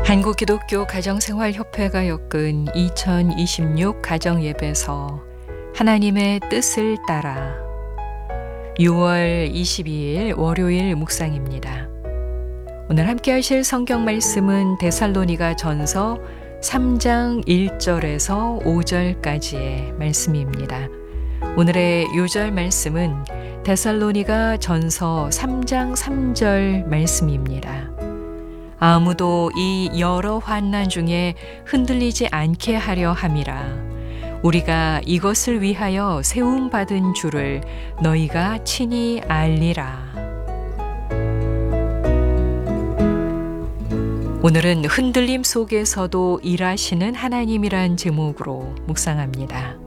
한국기독교 가정생활협회가 엮은 2026 가정예배서 하나님의 뜻을 따라 6월 22일 월요일 묵상입니다. 오늘 함께 하실 성경 말씀은 데살로니가 전서 3장 1절에서 5절까지의 말씀입니다. 오늘의 요절 말씀은 데살로니가 전서 3장 3절 말씀입니다. 아무도 이 여러 환난 중에 흔들리지 않게 하려 함이라. 우리가 이것을 위하여 세움받은 줄을 너희가 친히 알리라. 오늘은 흔들림 속에서도 일하시는 하나님이란 제목으로 묵상합니다.